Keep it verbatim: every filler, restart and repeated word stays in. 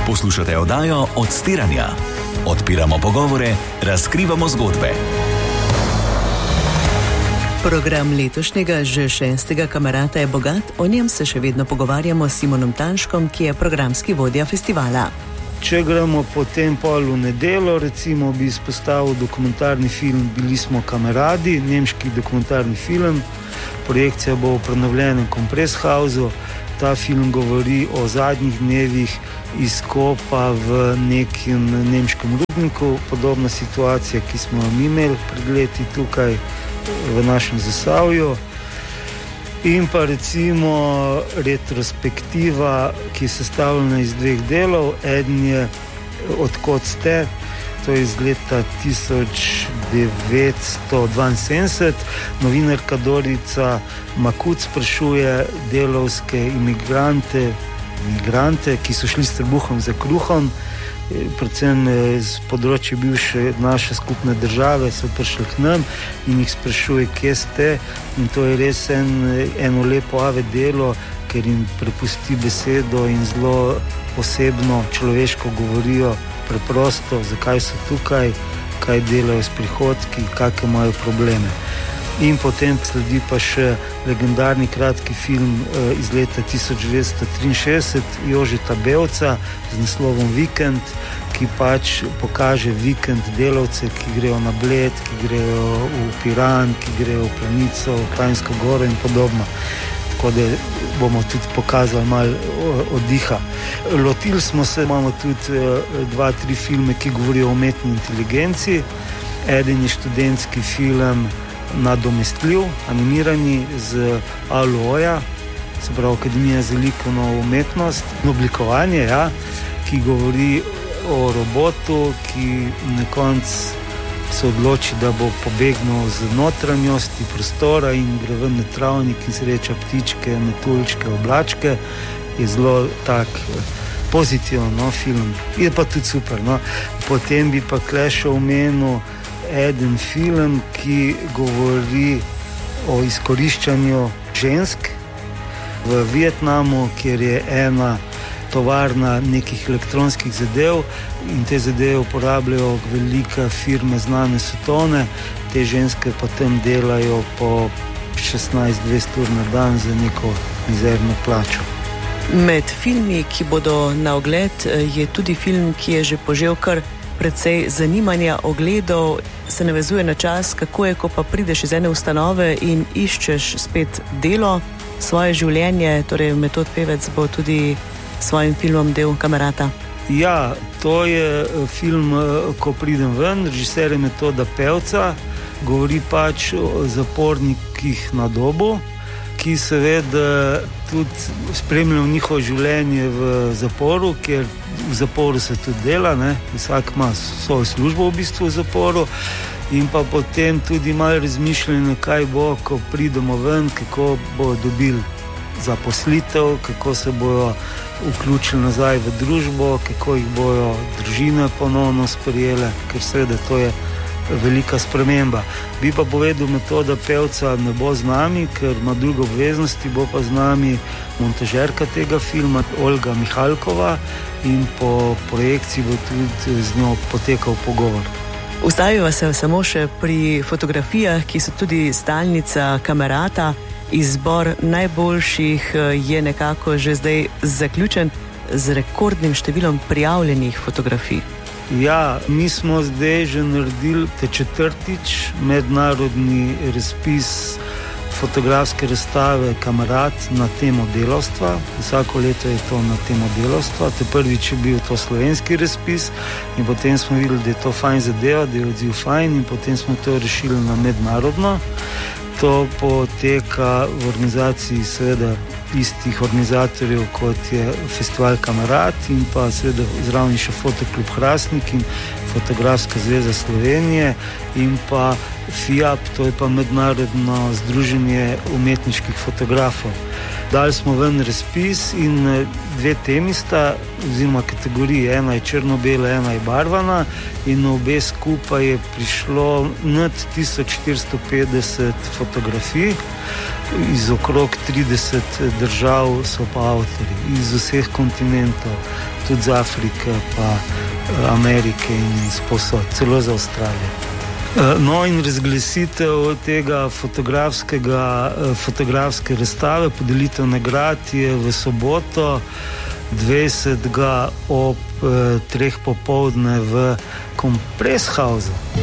Poslušate oddajo Odstiranja. Odpiramo pogovore, razkrivamo zgodbe. Program letošnjega že šestega Kamerata je bogat, o njem se še vedno pogovarjamo s Simonom Tanškom, ki je programski vodja festivala. Če gremo po tem polu nedelo, recimo bi izpostavil dokumentarni film Bili smo kameradi, nemški dokumentarni film. Projekcija bo v prenovljenem Kompresshausu. Ta film govori o zadnjih dnevih izkopa v nekem nemškem rudniku. Podobna situacija, ki smo jo imeli pred leti tukaj v našem Zasavju. In pa recimo retrospektiva, ki je sestavljena iz dveh delov. Eden je Odkot ste, to je iz leta tisoč devetsto dvainsedemdeset. Novinarka Dorica Makuc sprašuje delavske imigrante, imigrante, ki so šli s trebuhom za kruhom, predvsem z področja bivše naše skupne države, so prišli k nam in jih sprašuje, kje ste. In to je res en, eno lepo ave delo, ker jim prepusti besedo in zelo osebno, človeško govorijo, preprosto, zakaj so tukaj, kaj delajo s prihodki, kakšne imajo probleme. In potem sledi pa še legendarni kratki film eh, iz leta tisoč devetsto triinšestdeset Jožeta Bevca z naslovom Vikend, ki pač pokaže vikend delavce, ki grejo na Bled, ki grejo v Piran, ki grejo v Planico, v Kranjsko Goro in podobno. Tako da bomo tudi pokazali malo oddiha. Lotili smo se, imamo tudi eh, dva, tri filme, ki govorijo o umetni inteligenci. Eden je študentski film Nadomestljiv, animirani z Aloja, se pravi Akademija za likovno umetnost in oblikovanje, ja, ki govori o robotu, ki na koncu se odloči, da bo pobegnil z notranjosti prostora in gre ven na travnik in sreča ptičke, metuljčke, oblačke. Je zelo tak pozitiven, no, film. Je pa tudi super, no. Potem bi pa kle še omenil eden film, ki govori o izkoriščanju žensk v Vietnamu, kjer je ena tovarna nekih elektronskih zadev in te zadeve uporabljajo velike firme, znane svetovne. Te ženske pa tam delajo po šestnajst dvajset ur na dan za neko mizerno plačo. Med filmi, ki bodo na ogled, je tudi film, ki je že požel kar precej zanimanja ogledov. Se navezuje na čas, kako je, ko pa prideš iz ene ustanove in iščeš spet delo, svoje življenje. Torej Metod Pevec bo tudi svojim filmom del Kamerata. Ja, to je film Ko pridem ven, režiser je Metoda Pevca. Govori pač o zapornikih na Dobu, ki seveda tudi spremljajo njihovo življenje v zaporu, ker v zaporu se tudi dela, ne? Vsak ima svojo službo v bistvu v zaporu. In pa potem tudi malo razmišljanje, kaj bo, ko pridemo ven, kako bo dobili zaposlitev, kako se bojo vključili nazaj v družbo, kako jih bojo družine ponovno sprejele, ker seveda to je velika sprememba. Bi pa povedal, Metoda Pevca ne bo z nami, ker ima druge obveznosti, bo pa z nami montažerka tega filma, Olga Mihalkova, in po projekciji bo tudi z njo potekal pogovor. Ustaviva se samo še pri fotografijah, ki so tudi stalnica Kamerata. Izbor najboljših je nekako že zdaj zaključen z rekordnim številom prijavljenih fotografij. Ja, mi smo zdaj že naredili te četrtič mednarodni razpis fotografske razstave Kamerat na temo delavstva. Vsako leto je to na temo delavstva. Te prvič je bil to slovenski razpis in potem smo videli, da je to fajn zadeva, da je odziv fajn in potem smo to rešili na mednarodno. To poteka v organizaciji seveda istih organizatorjev, kot je Festival Kamerat in pa seveda zraven še Fotoklub Hrastnik in Fotografska zveza Slovenije in pa F I A P, to je pa Mednarodno združenje umetniških fotografov. Dali smo ven razpis in dve temi sta, oziroma kategorije, ena je črno-bela, ena je barvana in na obe skupaj je prišlo nad tisoč štiristo petdeset fotografij. Iz okrog trideset držav so pa avtorji, iz vseh kontinentov. tudi z Afrike, pa Amerike in sposod, celo za Avstralijo. No, in razglasitev tega fotografskega, fotografske razstave, podelitev nagrad je v soboto dvajsetega ob treh popoldne v Kompreshausu.